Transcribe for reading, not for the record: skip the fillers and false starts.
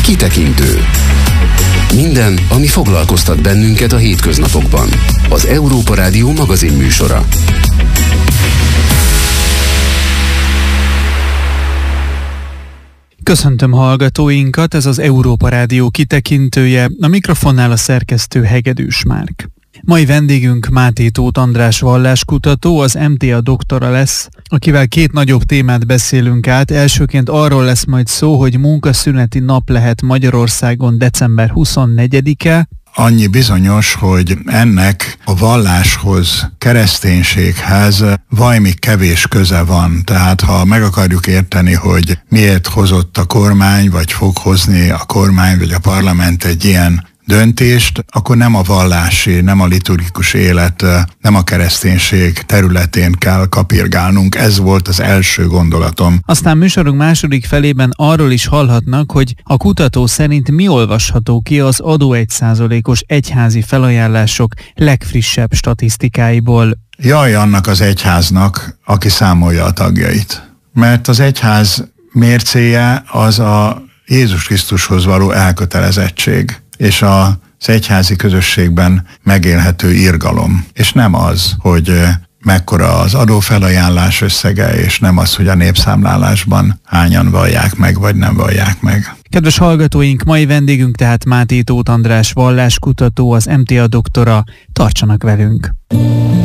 Kitekintő. Minden, ami foglalkoztat bennünket a hétköznapokban. Az Európa Rádió magazinműsora. Köszöntöm hallgatóinkat, ez az Európa Rádió kitekintője, a mikrofonnál a szerkesztő Hegedűs Márk. Mai vendégünk Máté Tóth András valláskutató, az MTA doktora lesz, akivel két nagyobb témát beszélünk át. Elsőként arról lesz majd szó, hogy munkaszüneti nap lehet Magyarországon december 24-e. Annyi bizonyos, hogy ennek a valláshoz, kereszténységhez valami kevés köze van. Tehát ha meg akarjuk érteni, hogy miért hozott a kormány, vagy fog hozni a kormány, vagy a parlament egy ilyen döntést, akkor nem a vallási, nem a liturgikus élet, nem a kereszténység területén kell kapirgálnunk. Ez volt az első gondolatom. Aztán műsorunk második felében arról is hallhatnak, hogy a kutató szerint mi olvasható ki az adó 1%-os egyházi felajánlások legfrissebb statisztikáiból. Jaj annak az egyháznak, aki számolja a tagjait. Mert az egyház mércéje az a Jézus Krisztushoz való elkötelezettség, és az egyházi közösségben megélhető irgalom. És nem az, hogy mekkora az adófelajánlás összege, és nem az, hogy a népszámlálásban hányan vallják meg, vagy nem vallják meg. Kedves hallgatóink, mai vendégünk tehát Máté Tóth András valláskutató, az MTA doktora. Tartsanak velünk!